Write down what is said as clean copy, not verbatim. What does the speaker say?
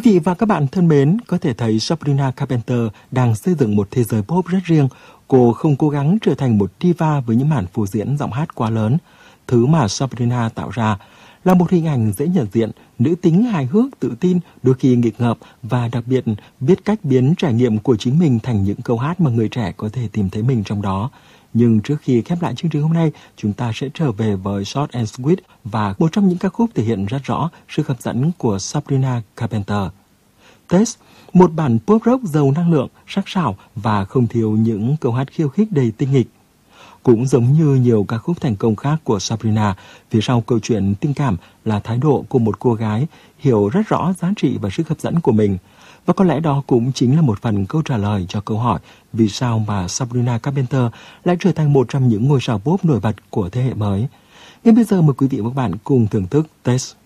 Quý vị và các bạn thân mến, có thể thấy Sabrina Carpenter đang xây dựng một thế giới pop rất riêng. Cô không cố gắng trở thành một diva với những màn phô diễn giọng hát quá lớn. Thứ mà Sabrina tạo ra là một hình ảnh dễ nhận diện, nữ tính hài hước, tự tin, đôi khi nghịch ngợm và đặc biệt biết cách biến trải nghiệm của chính mình thành những câu hát mà người trẻ có thể tìm thấy mình trong đó. Nhưng trước khi khép lại chương trình hôm nay, chúng ta sẽ trở về với Short and Sweet và một trong những ca khúc thể hiện rất rõ sự hấp dẫn của Sabrina Carpenter. Test, một bản pop rock giàu năng lượng, sắc sảo và không thiếu những câu hát khiêu khích đầy tinh nghịch. Cũng giống như nhiều ca khúc thành công khác của Sabrina, phía sau câu chuyện tình cảm là thái độ của một cô gái hiểu rất rõ giá trị và sức hấp dẫn của mình. Và có lẽ đó cũng chính là một phần câu trả lời cho câu hỏi vì sao mà Sabrina Carpenter lại trở thành một trong những ngôi sao pop nổi bật của thế hệ mới. Ngay bây giờ mời quý vị và các bạn cùng thưởng thức Test.